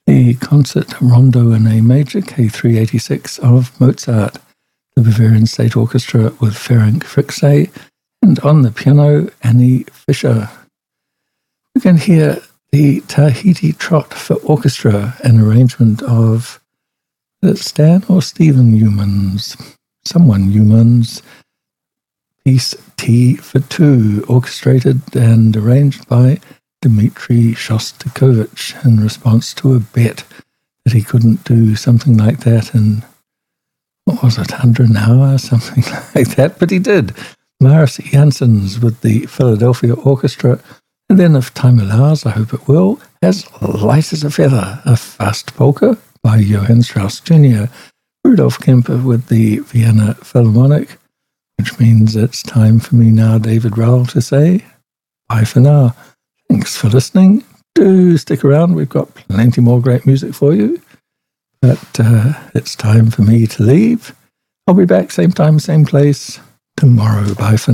the Concert Rondo in A Major, K386 of Mozart, the Bavarian State Orchestra with Ferenc Frixe, and on the piano, Annie Fischer. We can hear the Tahiti Trot for Orchestra, an arrangement of Stan or Stephen Humans, someone Humans, piece T for Two, orchestrated and arranged by Dmitri Shostakovich in response to a bet that he couldn't do something like that in, what was it, 100 an hour, something like that, but he did. Maris Janssens with the Philadelphia Orchestra, and then if time allows, I hope it will, As Light as a Feather, a fast polka by Johann Strauss Jr., Rudolf Kemper with the Vienna Philharmonic, which means it's time for me now, David Rowell, to say bye for now. Thanks for listening. Do stick around. We've got plenty more great music for you. But it's time for me to leave. I'll be back same time, same place tomorrow. Bye for now.